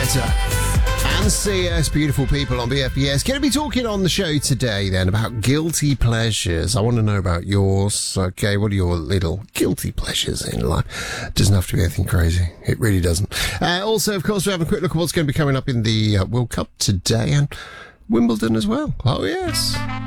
Guetta and CS, beautiful people on BFBS. Going to be talking on the show today then about guilty pleasures. I want to know about yours. Okay, what are your little guilty pleasures in life? Doesn't have to be anything crazy. It really doesn't. Also, of course, we have a quick look at what's going to be coming up in the World Cup today and Wimbledon as well. Oh, yes.